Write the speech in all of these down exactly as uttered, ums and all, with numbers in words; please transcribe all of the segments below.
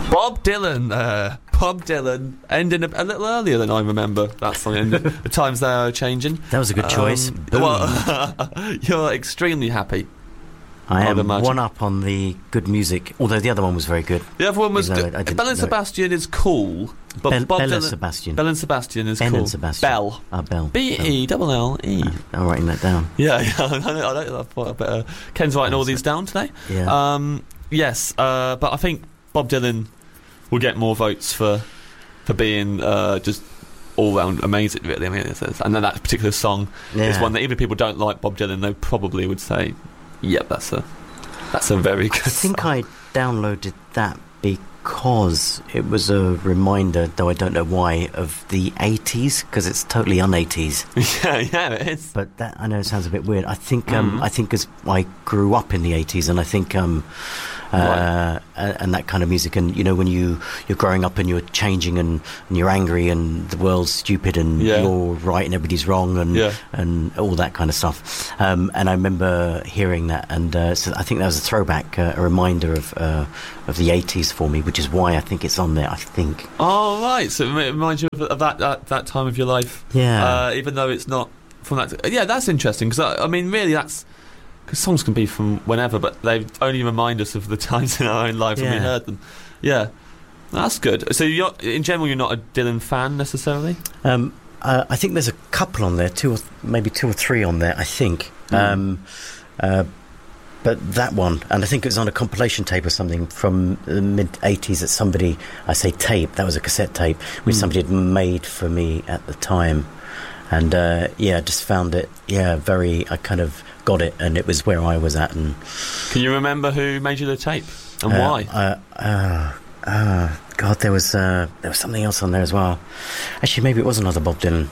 Bob Dylan, uh, Bob Dylan, ending a, a little earlier than I remember. That song ended. The times they are changing. That was a good choice. Um, well, you're extremely happy. I I'd am imagine. one up on the good music, although the other one was very good. The other one was Even though good. I- I didn't Belle and know it. Sebastian is cool. But Bell, Bob Bell and Dylan, Sebastian. Belle and Sebastian is Ben cool. and Sebastian. Bell. Ah, Bell. B E double L E. I'm writing that down. Yeah, yeah. I know. I know. I thought I better. Ken's writing all these down today. Yeah. Um, yes, uh, but I think Bob Dylan will get more votes for for being uh, just all round amazing. Really, I mean, it's, it's, and then that particular song yeah. is one that even if people don't like Bob Dylan, they probably would say, "Yep, that's a that's a very good." I think song. I downloaded that because it was a reminder, though I don't know why, of the eighties, because it's totally un-eighties. yeah, yeah, it is. But that, I know it sounds a bit weird. I think um, Mm. I think as I grew up in the eighties, and I think um, uh, Right. and, and that kind of music, and you know, when you you're growing up and you're changing and, and you're angry and the world's stupid and Yeah. you're right and everybody's wrong and Yeah. and all that kind of stuff. Um, and I remember hearing that, and uh, so I think that was a throwback, uh, a reminder of uh, of the eighties for me, which is why I think it's on there. I think. Oh right, so it reminds you of, of that, that that time of your life. Yeah. Uh, even though it's not from that. Yeah, that's interesting because I, I mean, really, that's because songs can be from whenever, but they only remind us of the times in our own life when we Yeah. heard them. Yeah, that's good. So, you're, in general, you're not a Dylan fan necessarily. Um, uh, I think there's a couple on there, two or th- maybe two or three on there. I think, Mm. um, uh, but that one, and I think it was on a compilation tape or something from the mid eighties that somebody, I say tape, that was a cassette tape, which Mm. somebody had made for me at the time, and uh, yeah, just found it, yeah, very. I kind of got it, and it was where I was at, and Can you remember who made you the tape and uh, why? Uh, uh, uh, God, there was uh, there was something else on there as well. Actually, maybe it was another Bob Dylan.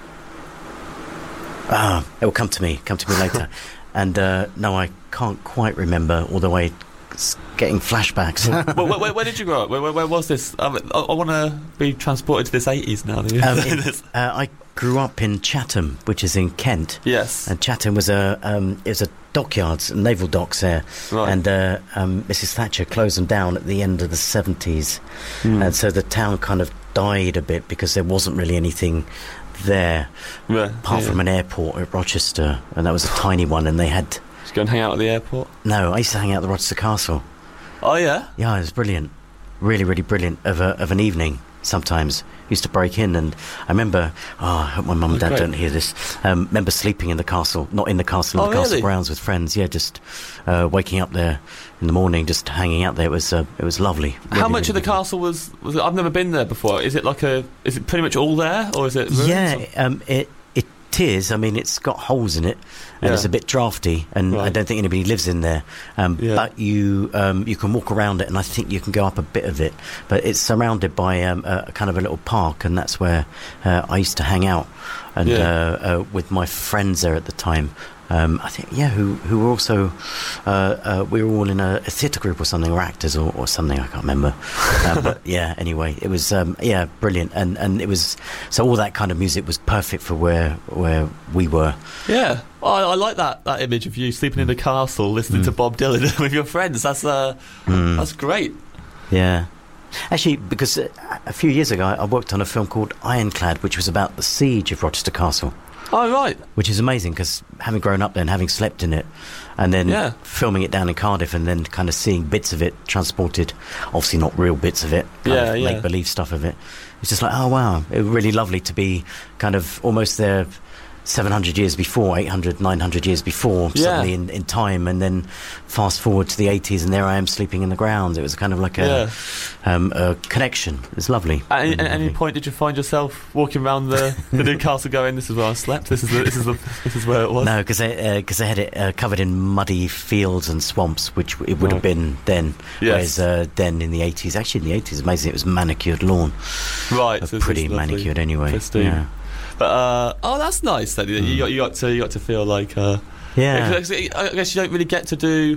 Ah, it will come to me, come to me later. And uh, no, I can't quite remember, although I it's getting flashbacks. where, where, where, where did you grow up? Where, where, where was this? Um, I, I want to be transported to this eighties now. um, in, uh, I grew up in Chatham, which is in Kent. yes. And Chatham was a um, it was a dockyards, naval docks there, Right. and uh, um, Missus Thatcher closed them down at the end of the seventies, Mm. and so the town kind of died a bit because there wasn't really anything there Yeah, apart yeah. from an airport at Rochester, and that was a tiny one. And they had Just go and hang out at the airport. no. I used to hang out at the Rochester Castle. Oh yeah. Yeah, it was brilliant, really, really brilliant. Of a, of an evening, sometimes used to break in, and I remember. Oh, I hope my mum and Oh, dad great. don't hear this. Um, remember sleeping in the castle, not in the castle, in Oh, the castle really? grounds with friends. Yeah, just uh, waking up there in the morning, just hanging out there. It was uh, it was lovely. How Really, much really of the lovely. castle was, was it? I've never been there before. Is it like a? Is it pretty much all there, or is it? ruins, Yeah, or- um, it it is. I mean, it's got holes in it, and Yeah. it's a bit drafty, and I Right. don't think anybody lives in there. Um, Yeah. But you um, you can walk around it, and I think you can go up a bit of it. But it's surrounded by um, a, a kind of a little park, and that's where uh, I used to hang out, and Yeah. uh, uh, with my friends there at the time. Um, I think, yeah, who who were also, uh, uh, we were all in a, a theatre group or something, or actors or, or something, I can't remember. uh, but yeah, anyway, it was, um, yeah, brilliant. And, and it was, so all that kind of music was perfect for where where we were. Yeah, oh, I, I like that, that image of you sleeping in a castle, listening Mm. to Bob Dylan with your friends. That's uh, Mm. that's great. Yeah. Actually, because uh, a few years ago, I I worked on a film called Ironclad, which was about the siege of Rochester Castle. Oh right, Which is amazing because having grown up there and having slept in it, and then Yeah. filming it down in Cardiff, and then kind of seeing bits of it transported, obviously not real bits of it, kind Yeah, of yeah. make believe stuff of it. It's just like, oh wow, it was really lovely to be kind of almost there seven hundred years before, eight hundred, nine hundred years before, Yeah. suddenly in, in time, and then fast forward to the eighties, and there I am sleeping in the ground. It was kind of like a, um, a connection. It's lovely. At, Really any- at any lovely. point, did you find yourself walking around the, the new castle, going, "This is where I slept. This is the, this is the, this is where it was." No, because they, uh 'cause they had it uh, covered in muddy fields and swamps, which it would Right. have been then. Yes. Whereas uh, then in the eighties, actually in the eighties, amazing, it was manicured lawn. Right, Uh, so it's pretty lovely, manicured anyway. pristine. Yeah. But uh, oh, that's nice. That you, Mm. got, you got to you got to feel like. Uh, Yeah. Because I guess you don't really get to do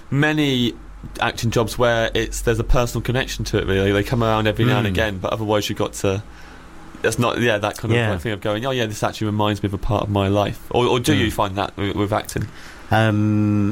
many acting jobs where it's there's a personal connection to it. Really, they come around every now and Mm. again, but otherwise you got to. That's not yeah that kind of Yeah. like thing of going. Oh yeah, this actually reminds me of a part of my life. Or, or do Mm. you find that with, with acting? Um,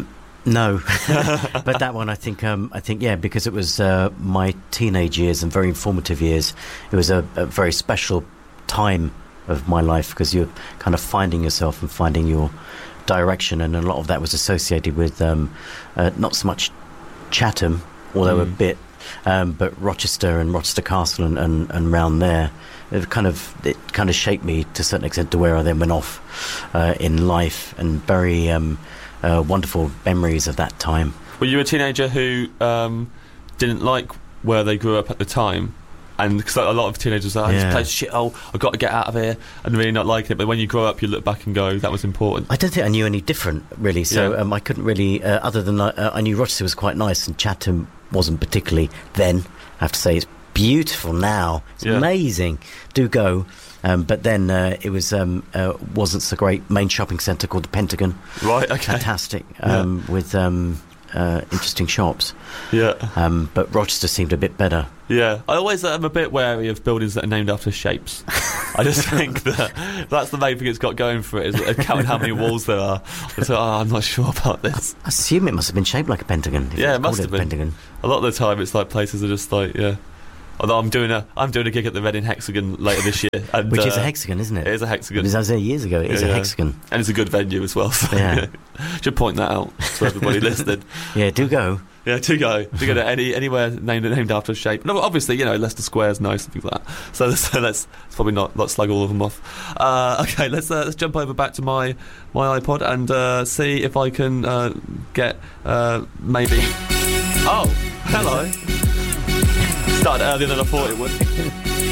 No, but that one I think um, I think yeah, because it was uh, my teenage years and very informative years. It was a, a very special time of my life because you're kind of finding yourself and finding your direction, and a lot of that was associated with um, uh, not so much Chatham, although mm. a bit, um, but Rochester and Rochester Castle and, and, and round there. It kind of it kind of shaped me to a certain extent to where I then went off uh, in life, and very um, uh, wonderful memories of that time. Were you a teenager who um, didn't like where they grew up at the time? And because like, a lot of teenagers are, oh, yeah. this place is shit, oh, I've got to get out of here, and really not liking it. But when you grow up, you look back and go, that was important. I don't think I knew any different, really. So yeah. um, I couldn't really, uh, other than uh, I knew Rochester was quite nice, and Chatham wasn't particularly then. I have to say, it's beautiful now. It's yeah. amazing. Do go. Um, but then uh, it was um, uh, wasn't so great. Main shopping centre called the Pentagon. Right. Okay. Fantastic. Um, yeah. With um, uh, interesting shops. Yeah. Um, but Rochester seemed a bit better. Yeah. I always am a bit wary of buildings that are named after shapes. I just think that that's the main thing it's got going for it, is counting how many walls there are. It's like, oh, I'm not sure about this. I assume it must have been shaped like a pentagon. Yeah, it must have been. Pentagon. A lot of the time, it's like places are just like, yeah. Although I'm doing a I'm doing a gig at the Reading Hexagon later this year, and, which uh, is a hexagon, isn't it? It is a hexagon. Because I was there years ago. It yeah, is yeah. a hexagon, and it's a good venue as well. So yeah, yeah. Should point that out to everybody listening. Yeah, do go. Yeah, do go. Do go to any anywhere named named after a shape. No, obviously, you know, Leicester Square is nice and things like that. So, so let's, let's probably not, not slug all of them off. Uh, okay, let's uh, let's jump over back to my my iPod and uh, see if I can uh, get uh, maybe. Oh, hello. Started earlier than I thought it would.